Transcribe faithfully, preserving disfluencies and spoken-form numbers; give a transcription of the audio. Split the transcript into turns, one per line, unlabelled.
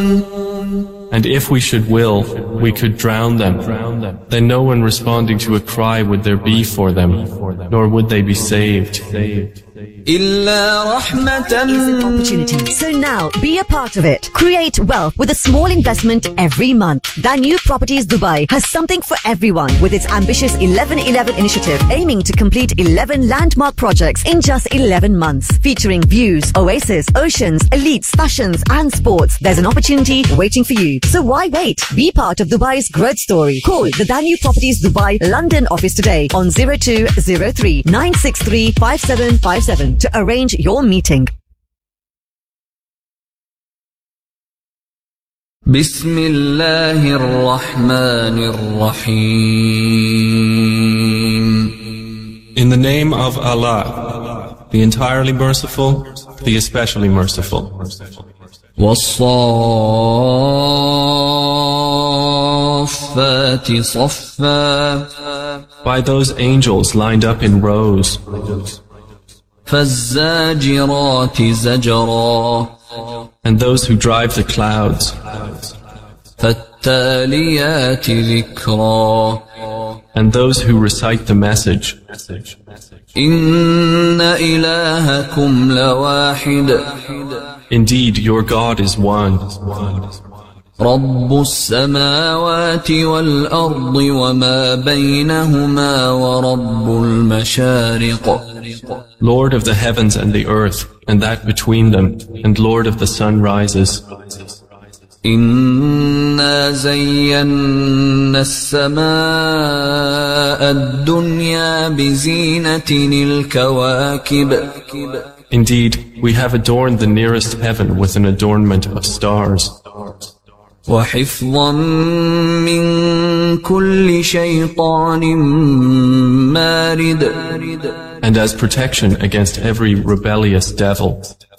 And if we should will, we could drown them. Then no one responding to a cry would there be for them, nor would they be saved.
إلا رحمة.
Opportunity. So now, be a part of it. Create wealth with a small investment every month. Danu Properties Dubai has something for everyone with its ambitious eleven eleven initiative, aiming to complete eleven landmark projects in just eleven months, featuring views, oasis, oceans, elites, fashions, and sports. There's an opportunity waiting for you. So why wait? Be part of Dubai's growth story. Call the Danu Properties Dubai London office today on zero two zero three nine six three five seven five seven to arrange your meeting.
بسم الله الرحمن الرحيم.
In the name of Allah, the entirely merciful, the especially merciful.
والصافات صفا.
By those angels lined up in rows.
فالزاجرات زجرا.
And those who drive the clouds.
فالتاليات ذكرا.
And those who recite the message.
إن إلهكم لواحد.
Indeed, your God is one.
رب السماوات والأرض وما بينهما ورب المشارق.
Lord of the heavens and the earth, and that between them, and Lord of the sunrises.
إنا زينا السماء الدنيا بزينة الكواكب.
Indeed, we have adorned the nearest heaven with an adornment of stars.
وحفظا من كل شيطان مارد.
And as protection against every rebellious devil.